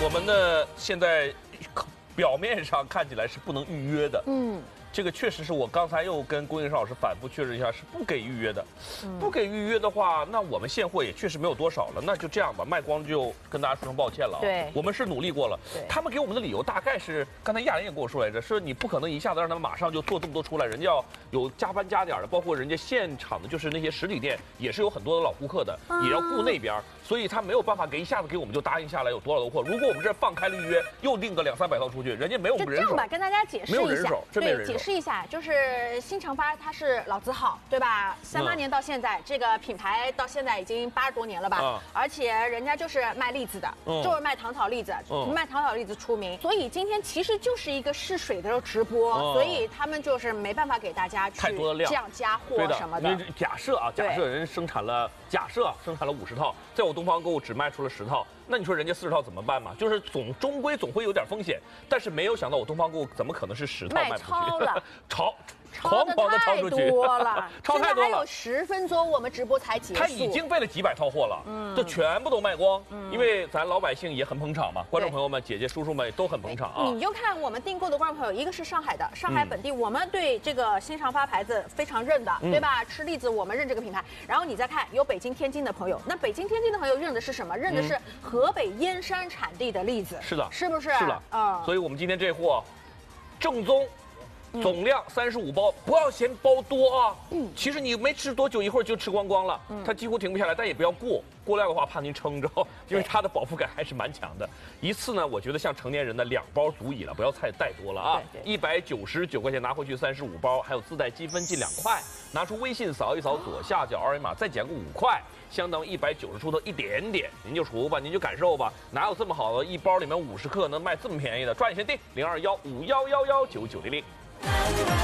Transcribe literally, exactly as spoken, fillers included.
我们呢现在表面上看起来是不能预约的，嗯。 这个确实是我刚才又跟龚营生老师反复确认一下，是不给预约的。嗯、不给预约的话，那我们现货也确实没有多少了。那就这样吧，卖光就跟大家说声抱歉了。 对， 我们是努力过了。他们给我们的理由大概是，刚才亚楠也跟我说来着，说你不可能一下子让他们马上就做这么多出来，人家要有加班加点的，包括人家现场的，就是那些实体店也是有很多的老顾客的，嗯、也要顾那边，所以他没有办法给一下子给我们就答应下来有多少多货。如果我们这放开了预约，又订个两三百套出去，人家没有我们人手。 就这样吧，跟大家解释一下， 没有人手，真没人手。 对，解释一下，就是。 新长发它是老字号，对吧？三八年到现在，嗯、这个品牌到现在已经八十多年了吧？嗯、而且人家就是卖栗子的，嗯、就是卖糖炒栗子，嗯、卖糖炒栗子出名。所以今天其实就是一个试水的直播，嗯、所以他们就是没办法给大家去太多的量， 这样加货什么的。 因为假设啊，假设人生产了，假设生产了五十套，在我东方购物只卖出了十套，那你说人家四十套怎么办嘛？就是总终归总会有点风险，但是没有想到我东方购物怎么可能是十套卖不出去？ 超了， 超。 超的太多了， 超太多了。 还有十分钟，我们直播才结束。 他已经备了几百套货了，嗯，这全部都卖光。嗯，因为咱老百姓也很捧场嘛，观众朋友们、姐姐、叔叔们都很捧场啊。 你就看我们订购的观众朋友，一个是上海的，上海本地，我们对这个新长发牌子非常认的，对吧？吃栗子我们认这个品牌。然后你再看有北京、天津的朋友，那北京、天津的朋友认的是什么？认的是河北燕山产地的栗子。 是的， 是不是？ 是的，嗯。所以我们今天这货正宗。 总量三十五包，不要嫌包多啊。嗯，其实你没吃多久，一会儿就吃光光了。嗯，它几乎停不下来，但也不要过，过量的话怕您撑着，因为它的饱腹感还是蛮强的。一次呢，我觉得像成年人的两包足矣了，不要太带多了啊。一百九十九块钱拿回去三十五包，还有自带积分近两块，拿出微信扫一扫左下角二维码，再减个五块，相当于一百九十出头一点点，您就除吧，您就感受吧。哪有这么好的一包里面五十克能卖这么便宜的？抓紧先订零二幺五幺幺幺九九零零。